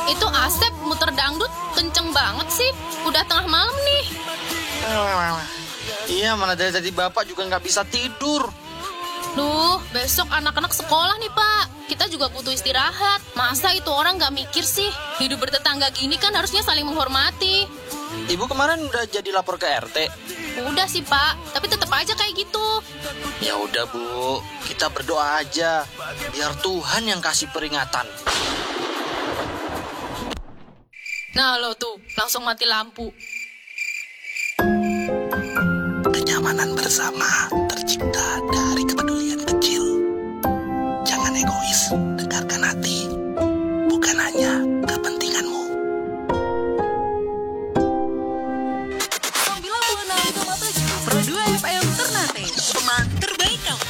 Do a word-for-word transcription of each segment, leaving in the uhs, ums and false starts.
Itu Asep muter dangdut kenceng banget sih. Udah tengah malam nih. Iya, mana dari tadi bapak juga nggak bisa tidur. Duh, besok anak-anak sekolah nih Pak. Kita juga butuh istirahat. Masa itu orang nggak mikir sih? Hidup bertetangga gini kan harusnya saling menghormati. Ibu kemarin udah jadi lapor ke R T. Udah sih Pak, tapi tetap aja kayak gitu. Ya udah Bu, kita berdoa aja biar Tuhan yang kasih peringatan. Nah lo tuh, langsung mati lampu. Kenyamanan bersama tercipta dari kepedulian kecil. Jangan egois, dengarkan hati, bukan hanya kepentinganmu. sembilan puluh enam koma tujuh Pro dua F M Ternate, teman terbaik kamu.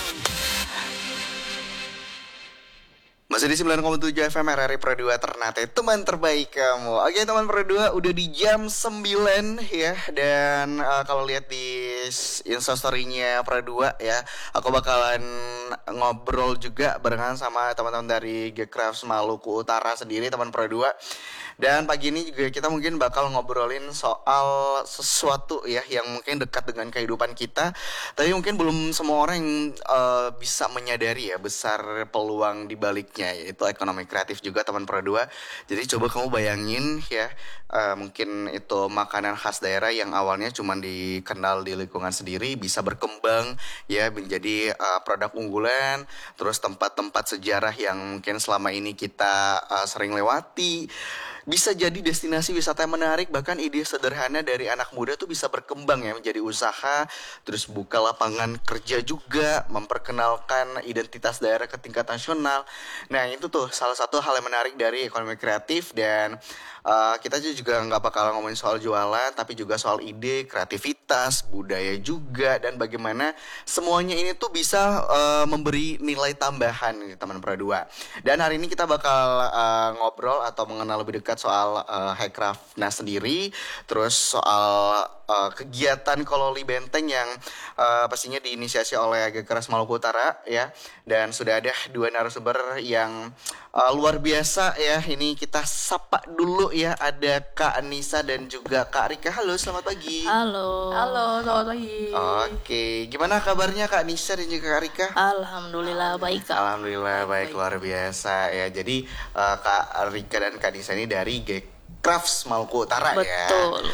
Masih di sembilan koma tujuh F M R R I Pro dua Ternate, teman terbaik kamu. Oke teman Pro dua, udah di jam sembilan ya. Dan uh, kalau lihat di instastory-nya Pro dua ya, aku bakalan ngobrol juga barengan sama teman-teman dari G-Crafts Maluku Utara sendiri, teman Pro dua. Dan pagi ini juga kita mungkin bakal ngobrolin soal sesuatu ya yang mungkin dekat dengan kehidupan kita, tapi mungkin belum semua orang yang uh, bisa menyadari ya besar peluang di baliknya, yaitu ekonomi kreatif juga teman Pro dua. Jadi coba kamu bayangin ya, uh, mungkin itu makanan khas daerah yang awalnya cuma dikenal di lingkungan sendiri bisa berkembang ya menjadi uh, produk unggulan, terus tempat-tempat sejarah yang mungkin selama ini kita uh, sering lewati bisa jadi destinasi wisata yang menarik. Bahkan ide sederhana dari anak muda tuh bisa berkembang ya menjadi usaha, terus buka lapangan kerja juga, memperkenalkan identitas daerah ke tingkat nasional. Nah itu tuh salah satu hal yang menarik dari ekonomi kreatif. Dan uh, kita juga nggak bakal ngomongin soal jualan, tapi juga soal ide, kreativitas, budaya juga, dan bagaimana semuanya ini tuh bisa uh, memberi nilai tambahan nih teman Pro dua. Dan hari ini kita bakal uh, ngobrol atau mengenal lebih dekat soal uh, Handcraft-nya sendiri, terus soal uh, kegiatan Kololi Benteng yang uh, pastinya diinisiasi oleh G-Crafts Maluku Utara ya. Dan sudah ada dua narasumber yang uh, luar biasa ya. Ini kita sapa dulu ya, ada Kak Nisa dan juga Kak Rika. Halo, selamat pagi. Halo. Halo, selamat pagi. Oke, gimana kabarnya Kak Nisa dan juga Kak Rika? Alhamdulillah baik Kak. Alhamdulillah baik, baik, luar biasa ya. Jadi uh, Kak Rika dan Kak Nisa ini dari G-Crafts Maluku Utara. Betul. Ya.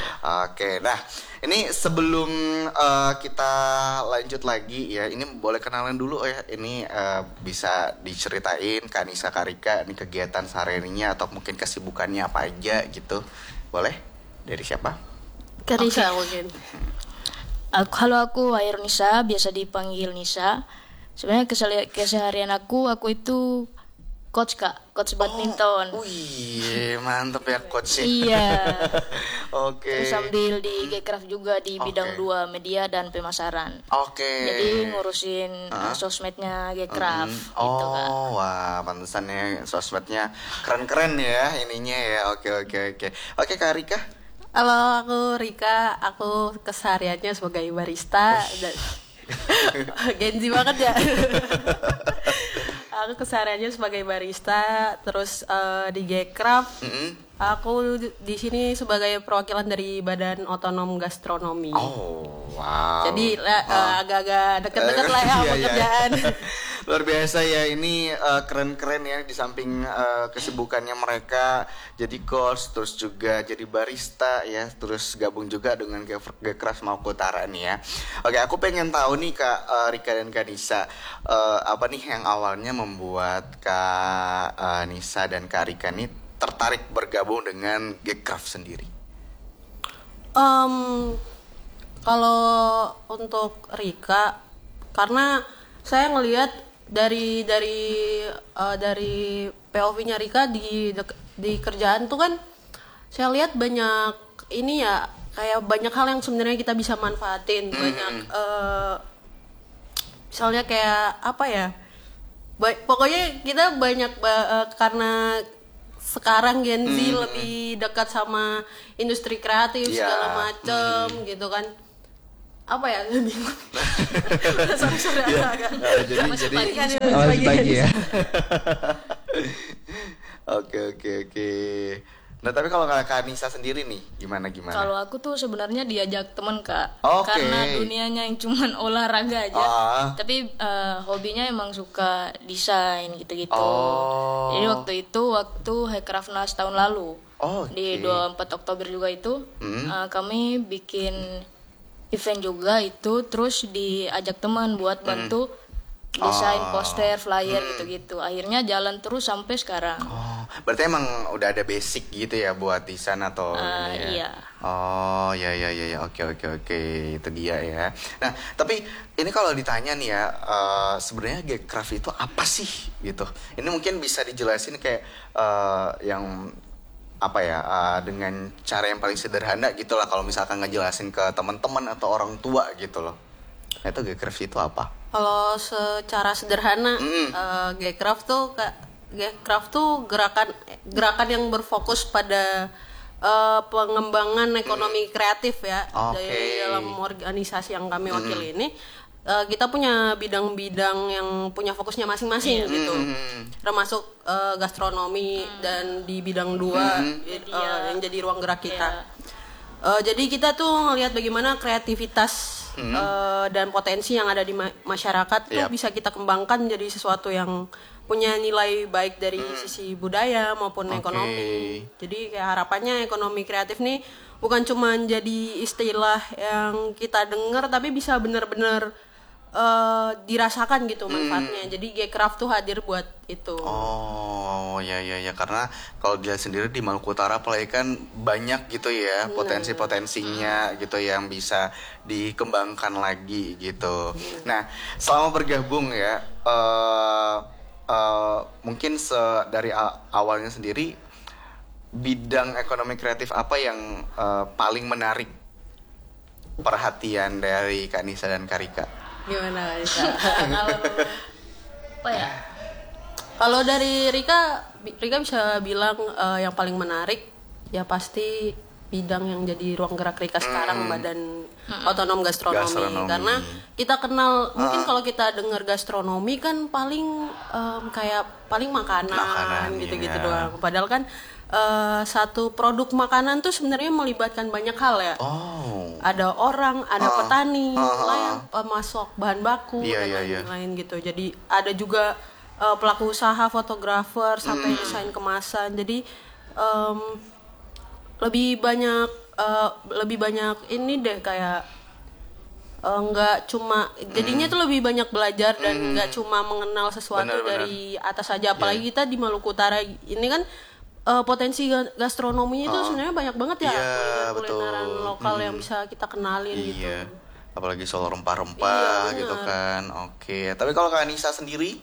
Oke, nah ini sebelum uh, kita lanjut lagi ya, ini boleh kenalan dulu ya. Ini uh, bisa diceritain Kak Nisa, Kak Rika, ini kegiatan sehari-harinya atau mungkin kesibukannya apa aja gitu. Boleh? Dari siapa? Kak Nisa Oke, mungkin. Aku, halo, aku Air Nisa, biasa dipanggil Nisa. Sebenarnya kesehari- keseharian aku, aku itu coach Kak, coach badminton. Oh, wih, mantep ya coach. Iya. Oke. Terus sambil di G-Craft juga di bidang Oke. dua, media dan pemasaran. Oke. Jadi ngurusin Hah? uh, sosmednya G-Craft Mm, gitu oh, Kak. wah, pantesan ya sosmednya keren-keren ya ininya ya. Oke, oke, oke. Oke, Kak Rika. Halo, aku Rika. Aku kesehariannya sebagai barista. Dan Genzi banget ya. Aku kesehariannya sebagai barista, terus uh, di G-Craft. Mm-mm. Aku di sini sebagai perwakilan dari Badan Otonom Gastronomi. Oh, wow. Jadi la- uh, agak-agak deket-deket lah ya Iya, iya. pekerjaan. Luar biasa ya, ini uh, keren-keren ya. Di samping uh, kesibukannya mereka jadi coach, terus juga jadi barista ya, terus gabung juga dengan G-Crafts Maluku Utara nih ya. Oke, aku pengen tahu nih Kak uh, Rika dan Kak Nisa, uh, apa nih yang awalnya membuat Kak uh, Nisa dan Kak Rika nih tertarik bergabung dengan G-Craft sendiri? Um, kalau untuk Rika, karena saya ngelihat dari dari uh, dari P O V-nya Rika di di kerjaan tuh kan, saya lihat banyak ini ya, kayak banyak hal yang sebenarnya kita bisa manfaatin. Mm-hmm. Banyak uh, misalnya kayak apa ya, ba- pokoknya kita banyak uh, karena sekarang Gen Z Hmm. lebih dekat sama industri kreatif Ya. segala macem Hmm. gitu kan. Apa ya, bingung. sorry sorry Ya. agak-agak. Oh, jadi Masih jadi pagi kan, oh, masih pagi ya. Oke oke oke. Nah tapi kalau Kak Nisa sendiri nih gimana gimana? Kalau aku tuh sebenarnya diajak teman Kak, Oke. karena dunianya yang cuman olahraga aja. Ah. Tapi eh, hobinya emang suka desain gitu-gitu. Oh. Jadi waktu itu waktu Hackrafnas tahun lalu Oh, di oke. dua puluh empat Oktober juga itu Hmm. eh, kami bikin event juga itu, terus diajak teman buat bantu desain Oh. poster, flyer gitu-gitu. Akhirnya jalan terus sampai sekarang. Oh, berarti emang udah ada basic gitu ya buat desain atau Eh, ini ya? iya. Oh, ya ya ya ya. Oke oke oke. Itu dia ya. Nah, tapi ini kalau ditanya nih ya, eh, sebenarnya Gcraft itu apa sih gitu? Ini mungkin bisa dijelasin kayak eh, yang apa ya, eh, dengan cara yang paling sederhana gitu lah kalau misalkan ngejelasin ke teman-teman atau orang tua gitu loh. Nah, itu Gcraft itu apa? Kalau secara sederhana, Mm. eh, Gcraft tuh ka- Gcraft tuh gerakan gerakan yang berfokus pada eh, pengembangan ekonomi kreatif ya. Oke. Dari dalam organisasi yang kami wakili ini, eh, kita punya bidang-bidang yang punya fokusnya masing-masing gitu. Termasuk eh, gastronomi dan di bidang dua eh, yang jadi ruang gerak kita. Eh, jadi kita tuh ngelihat bagaimana kreativitas eh, dan potensi yang ada di ma- masyarakat tuh Yap. bisa kita kembangkan menjadi sesuatu yang punya nilai baik dari sisi budaya maupun Oke. ekonomi. Jadi kayak harapannya ekonomi kreatif nih bukan cuma jadi istilah yang kita dengar, tapi bisa benar-benar eh, dirasakan gitu manfaatnya. Jadi Gcraft tuh hadir buat itu. Oh ya ya ya, karena kalau dilihat sendiri di Maluku Utara apalagi kan banyak gitu ya potensi-potensinya gitu yang bisa dikembangkan lagi gitu. Nah selama bergabung ya, eh eh, mungkin se- dari a- awalnya sendiri bidang ekonomi kreatif apa yang eh, paling menarik perhatian dari Kak Nisa dan Kak Rika? Gimana Rika? Kalau apa ya? Kalau dari Rika, Rika bisa bilang eh, yang paling menarik ya pasti bidang yang jadi ruang gerak Rika sekarang, Badan Otonom Gastronomi. Gastronomi. Karena kita kenal, mungkin kalau kita dengar gastronomi kan paling em, kayak paling makanan, Makanan, gitu-gitu iya. doang. Padahal kan eh, satu produk makanan tuh sebenarnya melibatkan banyak hal ya. Oh. Ada orang, ada Ah, petani, ah, ah, lah yang pemasok bahan baku Iya, dan iya, iya. lain-lain gitu. Jadi ada juga uh, pelaku usaha, fotografer, sampai Hmm. desain kemasan. Jadi em, lebih banyak uh, lebih banyak ini deh kayak uh, nggak cuma jadinya tuh lebih banyak belajar dan nggak cuma mengenal sesuatu Hmm. Benar, benar. dari atas saja. Apalagi kita di Maluku Utara ini kan uh, potensi ga- gastronominya itu sebenarnya banyak banget ya, Iya, kuliner-kulineran betul. lokal Hmm. yang bisa kita kenalin gitu. Iya, apalagi soal rempah-rempah Iya, gitu benar. kan. Oke, tapi kalau Kak Nisa sendiri,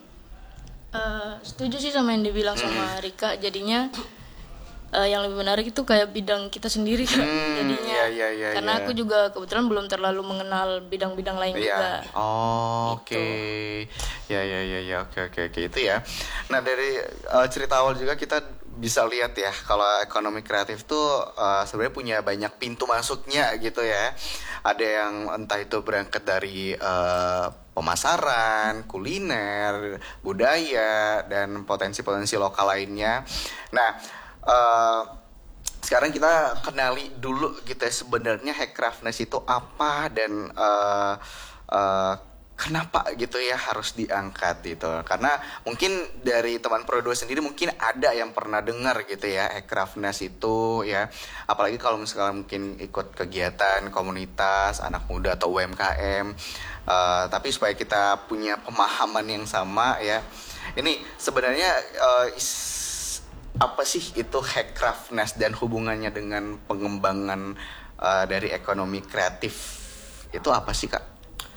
Eh, setuju sih sama yang dibilang sama Rika. Jadinya eh, yang lebih menarik itu kayak bidang kita sendiri Kak. iya, Jadinya iya, iya, karena iya. aku juga kebetulan belum terlalu mengenal bidang-bidang lain juga. iya. Oh, Gitu. oke. Ya, ya, ya, ya, oke, oke, oke itu ya. Nah dari eh, cerita awal juga kita bisa lihat ya kalau ekonomi kreatif tuh eh, sebenarnya punya banyak pintu masuknya gitu ya. Ada yang entah itu berangkat dari eh, pemasaran, kuliner, budaya, dan potensi-potensi lokal lainnya. Nah, eh, sekarang kita kenali dulu gitu ya sebenarnya Hackrafnas itu apa dan eh, eh, kenapa gitu ya harus diangkat gitu. Karena mungkin dari teman Pro dua sendiri mungkin ada yang pernah dengar gitu ya Hackrafnas itu ya. Apalagi kalau misalnya mungkin ikut kegiatan komunitas anak muda atau U M K M. Eh, tapi supaya kita punya pemahaman yang sama ya. Ini sebenarnya eh, is- apa sih itu Hackrafnas dan hubungannya dengan pengembangan eh, dari ekonomi kreatif itu apa sih Kak?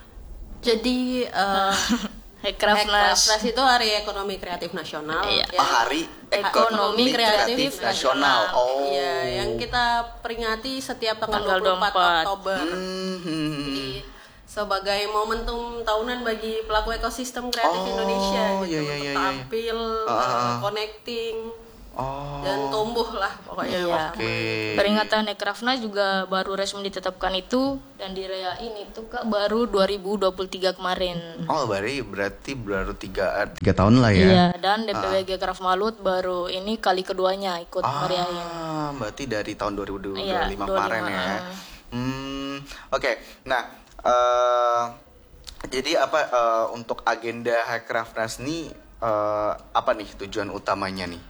Jadi uh, Hackrafnas. Hackrafnas itu Hari Ekonomi Kreatif Nasional. Iya. ya. Oh, Hari Ekonomi Kreatif Nasional. Oh. Iya, yang kita peringati setiap tanggal, Tanggal dua puluh empat dua puluh empat Oktober. Hmm. Jadi sebagai momentum tahunan bagi pelaku ekosistem kreatif Oh, Indonesia gitu, iya, iya, untuk iya, iya. tampil, Ah, ah, uh, ah. connecting, Oh. dan tumbuh lah pokoknya. Iya. Oke. Peringatan Ekrafnas juga baru resmi ditetapkan itu dan dirayain itu Kak baru dua ribu dua puluh tiga kemarin. Oh, berarti berarti baru tiga tiga tahun lah ya. Iya, dan D P W G Kraf Malut baru ini kali keduanya ikut meriahin. Ah, berarti dari tahun dua ribu dua puluh lima Iya, dua puluh lima, kemarin ya. ah. Hmm, oke. Nah, eh jadi apa eh, untuk agenda Hackrafnas nih eh, apa nih tujuan utamanya nih?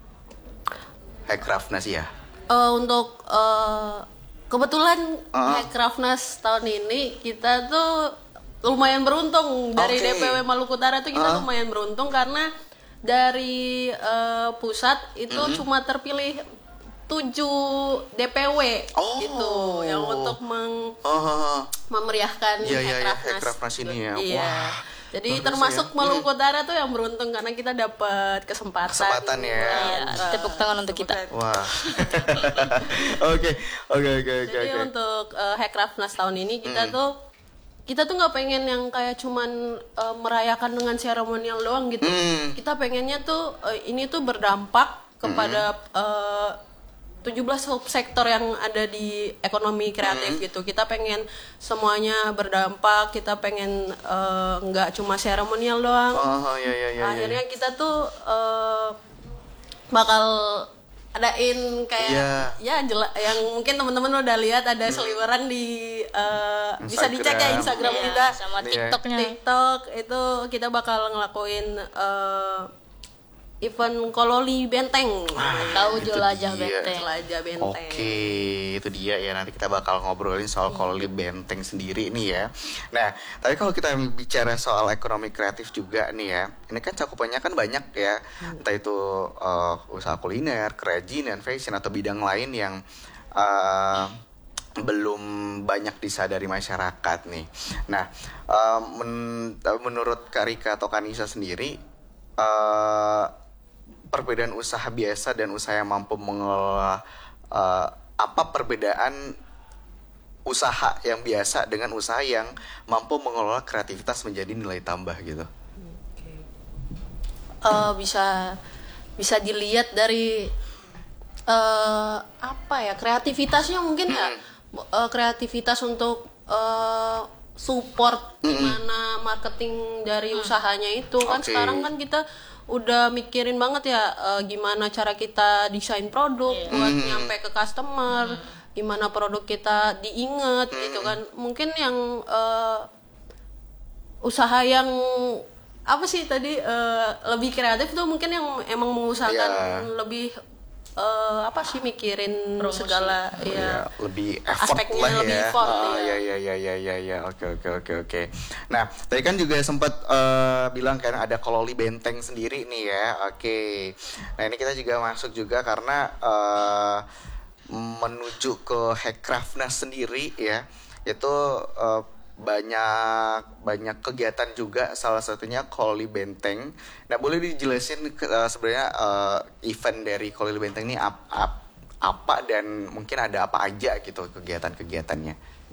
Hackrafnas ya. Eh, untuk eh, kebetulan Ah. Hackrafnas tahun ini kita tuh lumayan beruntung dari Oke. D P W Maluku Utara tuh kita Ah. lumayan beruntung karena dari eh, pusat itu cuma terpilih tujuh D P W Oh. gitu yang untuk meng- Oh, memeriahkan Iya, iya, iya, Hackrafnas. Hackrafnas ini ya. Iya. Wah, Jadi luar biasa termasuk ya. Maluku Utara tuh yang beruntung karena kita dapat kesempatan. Kesempatan ya. Iya, Iya, tepuk tangan untuk kita. wah. Oke, oke, oke, oke, Jadi oke. untuk uh, Hackrafnas tahun ini kita Hmm. tuh kita tuh nggak pengen yang kayak cuman uh, merayakan dengan seremonial doang gitu. Hmm. Kita pengennya tuh uh, ini tuh berdampak kepada uh, tujuh belas subsektor yang ada di ekonomi kreatif Hmm. gitu. Kita pengen semuanya berdampak. Kita pengen uh, nggak cuma seremonial doang. Oh, iya, iya, iya. Akhirnya kita tuh uh, bakal adain kayak Iya. ya jela- yang mungkin teman-teman udah lihat ada seliweran di uh, bisa dicek ya Instagram Iya, kita sama Iya. TikToknya. TikTok itu kita bakal ngelakuin uh, event kololi benteng. Tahu itu jelajah dia. benteng. Jelajah benteng. Oke, itu dia ya. Nanti kita bakal ngobrolin soal koloni benteng sendiri nih ya. Nah, tapi kalau kita bicara soal ekonomi kreatif juga nih ya, ini kan cakupannya kan banyak ya. Entah itu uh, usaha kuliner, kerajinan, fashion atau bidang lain yang uh, belum banyak disadari masyarakat nih. Nah, uh, men- menurut Kak Rika atau Kanisa sendiri, uh, perbedaan usaha biasa dan usaha yang mampu mengelola uh, apa perbedaan usaha yang biasa dengan usaha yang mampu mengelola kreativitas menjadi nilai tambah gitu. Eh, bisa bisa dilihat dari eh apa ya kreativitasnya mungkin ya Eh, kreativitas untuk eh, support gimana marketing dari usahanya itu kan Oke. sekarang kan kita udah mikirin banget ya eh, gimana cara kita desain produk buat nyampe ke customer, gimana produk kita diinget gitu kan. Mungkin yang eh, usaha yang apa sih tadi eh, lebih kreatif tuh mungkin yang emang mengusahakan Ya. lebih eh, apa sih mikirin segala Ya, ya lebih effort aspeknya lah lebih ya. effort, Oh, iya. ya, ya, ya, ya, ya, ya. Oke, oke, oke, oke. Nah, tadi kan juga sempat eh, bilang kan ada kololi benteng sendiri nih ya. Oke. Nah, ini kita juga masuk juga karena eh, menuju ke Hackrafnas sendiri ya. Itu eh, banyak banyak kegiatan juga, salah satunya kololi benteng. Nah, boleh dijelasin ke- eh, sebenarnya eh, event dari kololi benteng ini ap- ap- apa dan mungkin ada apa aja gitu kegiatan-kegiatannya.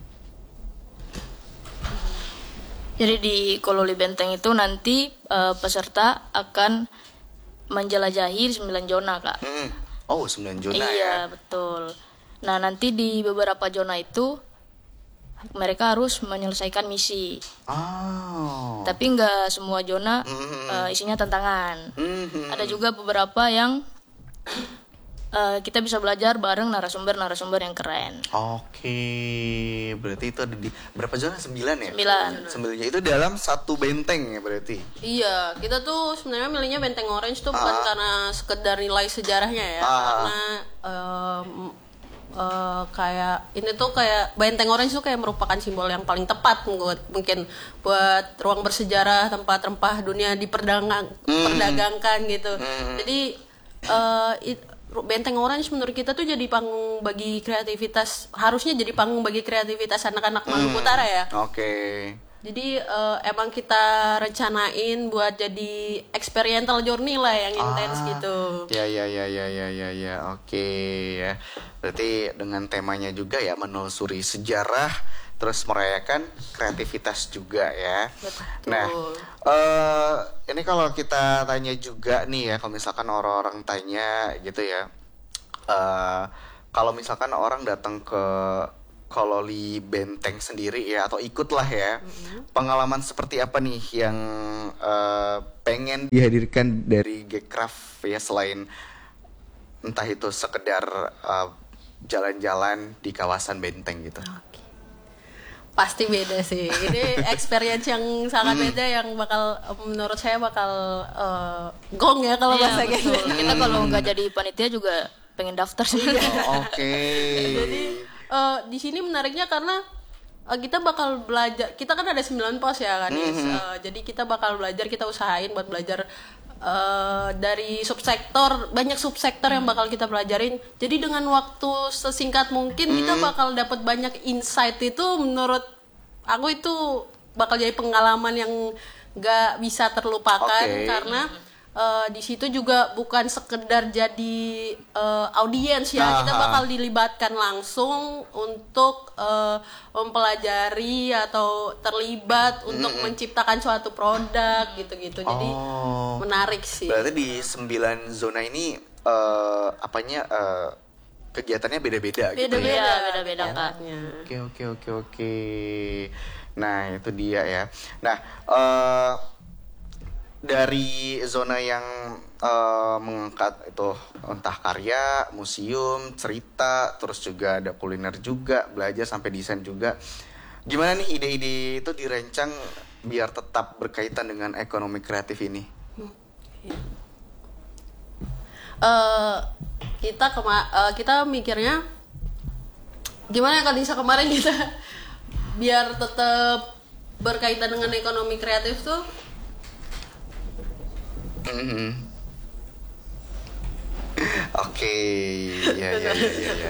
Jadi di Kololi Benteng itu nanti eh, peserta akan menjelajahi sembilan zona, Kak. Hmm. Oh, sembilan zona Iya, ya. betul. Nah, nanti di beberapa zona itu mereka harus menyelesaikan misi. Oh. Tapi nggak semua zona Mhm. eh, isinya tantangan. Mhm. Ada juga beberapa yang eh, kita bisa belajar bareng narasumber-narasumber yang keren. Oke, berarti itu ada di berapa zona? Sembilan ya? Sembilan. Sembilannya itu dalam satu benteng ya berarti. Iya, kita tuh sebenarnya milihnya Benteng Orange tuh bukan Ah. karena sekedar nilai sejarahnya ya, Ah. karena em, eh, kayak ini tuh kayak Benteng Orange tuh kayak merupakan simbol yang paling tepat buat mungkin buat ruang bersejarah tempat rempah dunia diperdagang perdagangkan gitu. Jadi eh, it- Benteng Orange menurut kita tuh jadi panggung bagi kreativitas, harusnya jadi panggung bagi kreativitas anak-anak Maluku Utara ya. Oke. Jadi eh, emang kita rencanain buat jadi experiential journey lah yang intens Ah, gitu. Ya, ya, ya, ya, ya, ya, ya. Oke ya. Berarti dengan temanya juga ya menelusuri sejarah terus merayakan kreativitas juga ya. Betul. Nah, uh, ini kalau kita tanya juga nih ya, kalau misalkan orang-orang tanya gitu ya, uh, kalau misalkan orang datang ke Kololi Benteng sendiri ya, atau ikutlah ya, mm-hmm. pengalaman seperti apa nih yang uh, pengen dihadirkan dari Gcraft ya, selain entah itu sekedar uh, jalan-jalan di kawasan Benteng gitu. Okay. Pasti beda sih. Ini experience yang sangat beda yang bakal menurut saya bakal uh, gong ya kalau Iya, bahasa betul. gitu. Kita kalau nggak jadi panitia juga pengen daftar sih. Oh, Oke. Jadi uh, di sini menariknya karena uh, kita bakal belajar. Kita kan ada sembilan pos ya kan. Mm-hmm. Uh, jadi kita bakal belajar, kita usahain buat belajar uh, dari subsektor, banyak subsektor yang bakal kita pelajarin. Jadi dengan waktu sesingkat mungkin kita bakal dapat banyak insight. Itu menurut aku itu bakal jadi pengalaman yang nggak bisa terlupakan. Okay. Karena Uh, di situ juga bukan sekedar jadi uh, audiens ya, Aha. kita bakal dilibatkan langsung untuk uh, mempelajari atau terlibat mm-hmm. untuk menciptakan suatu produk gitu-gitu. Jadi Oh. menarik sih. Berarti di sembilan zona ini uh, apanya uh, kegiatannya beda-beda, gitu ya? Beda-beda, beda-beda, Kak. kegiatannya. Oke oke oke oke. Nah itu dia ya. Nah uh, dari zona yang uh, mengangkat itu entah karya, museum, cerita, terus juga ada kuliner juga, belajar sampai desain juga. Gimana nih ide-ide itu dirancang biar tetap berkaitan dengan ekonomi kreatif ini? Uh, kita kema- uh, kita mikirnya gimana kalau bisa kemarin kita biar tetap berkaitan dengan ekonomi kreatif tuh. Mm-hmm. Oke, ya ya ya ya. ya.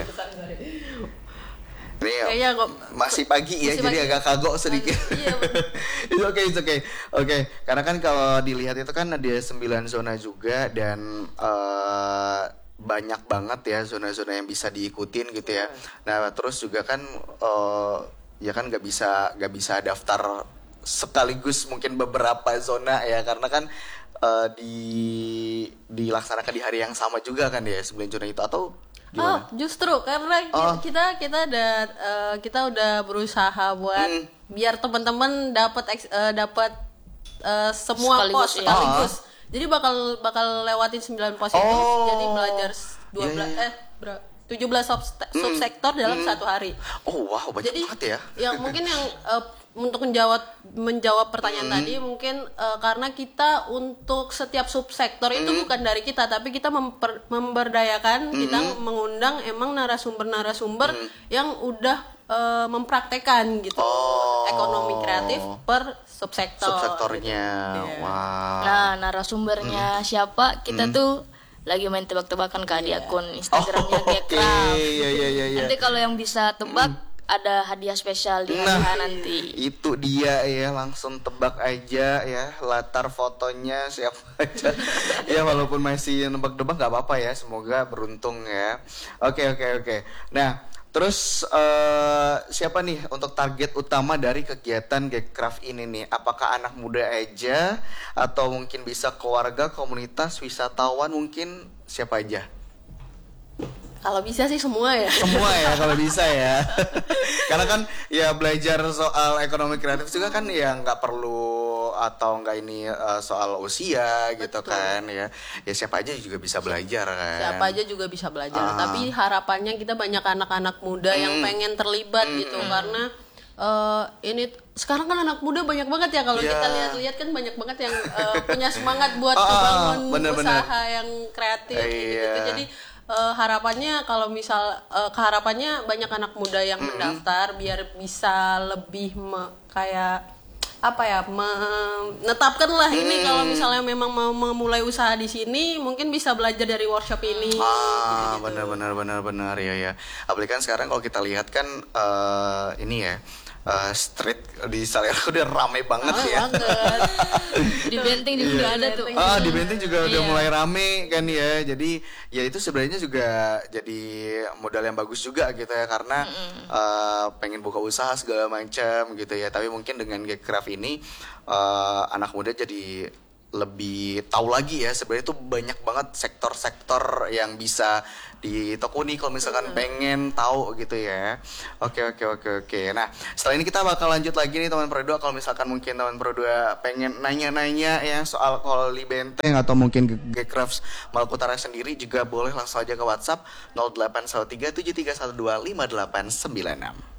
Ini ya, Kayaknya kok masih pagi ya, masih jadi pagi. agak kagok sedikit. Iya, betul. It's okay, it's okay. Oke, karena kan kalau dilihat itu kan ada sembilan zona juga dan uh, banyak banget ya zona-zona yang bisa diikutin gitu ya. Nah, terus juga kan uh, ya kan nggak bisa nggak bisa daftar sekaligus mungkin beberapa zona ya, karena kan uh, di dilaksanakan di hari yang sama juga kan ya sembilan zona itu, atau gimana? Oh, justru karena ki- Oh. kita kita ada uh, kita udah berusaha buat Hmm. biar teman-teman dapat ex- uh, dapat uh, semua Sekaligus, pos ya. sekaligus. Jadi bakal bakal lewatin sembilan pos itu. Oh. Jadi belajar dua belas Iya, iya. eh ber- tujuh belas sub- subsektor dalam satu hari. Oh wow, banyak Jadi banget ya. yang mungkin yang uh, untuk menjawab menjawab pertanyaan Hmm. tadi mungkin uh, karena kita untuk setiap subsektor itu Hmm. bukan dari kita, tapi kita memper- memberdayakan, kita mengundang emang narasumber-narasumber yang udah uh, mempraktekkan gitu Oh. ekonomi kreatif per subsektor. Subsektornya. Iya. Wow. Nah, narasumbernya siapa? Kita tuh lagi main tebak-tebakan Kak di akun Instagramnya Oh, oke. Gcraft. Iya iya iya iya. Nanti kalau yang bisa tebak ada hadiah spesial di hari Nah, H nanti. itu dia ya, langsung tebak aja ya latar fotonya siapa aja. Ya walaupun masih nebak-nebak nggak apa-apa ya, semoga beruntung ya. Oke oke oke. Nah, terus eh, siapa nih untuk target utama dari kegiatan Gcraft ini nih? Apakah anak muda aja atau mungkin bisa keluarga, komunitas, wisatawan, mungkin siapa aja? Kalau bisa sih semua ya. Semua ya kalau bisa ya. Karena kan ya belajar soal ekonomi kreatif juga kan ya nggak perlu atau nggak ini uh, soal usia gitu kan ya. Ya siapa aja juga bisa belajar kan. Siapa aja juga bisa belajar. Ah. Tapi harapannya kita banyak anak-anak muda yang pengen terlibat gitu karena eh, ini sekarang kan anak muda banyak banget ya kalau Iya. kita lihat-lihat kan banyak banget yang eh, punya semangat buat Ah, ah, membangun bener-bener. usaha yang kreatif gitu. Iya. Jadi eh, harapannya kalau misal eh, keharapannya banyak anak muda yang mendaftar biar bisa lebih me- kayak apa ya menetapkan lah ini kalau misalnya memang mau memulai usaha di sini mungkin bisa belajar dari workshop ini. Ah, benar benar benar benar ya ya. Apalagi kan sekarang kalau kita lihat kan eh, ini ya uh, street di Salera udah rame banget Rame ya. banget. Di Benteng juga udah ada tuh. Ah, di Benteng juga udah Iya. mulai rame kan ya. Jadi ya itu sebenarnya juga jadi modal yang bagus juga gitu ya karena uh, pengen buka usaha segala macam gitu ya. Tapi mungkin dengan Gcraft ini uh, anak muda jadi lebih tahu lagi ya sebenarnya itu banyak banget sektor-sektor yang bisa ditekuni kalau misalkan pengen tahu gitu ya. Oke oke oke oke. Nah setelah ini kita bakal lanjut lagi nih teman Pro dua. Kalau misalkan mungkin teman Pro dua pengen nanya-nanya ya soal Koli Benteng atau mungkin Gcraft Maluku Utara sendiri juga boleh langsung aja ke WhatsApp nol delapan satu tiga tujuh tiga satu dua lima delapan sembilan enam.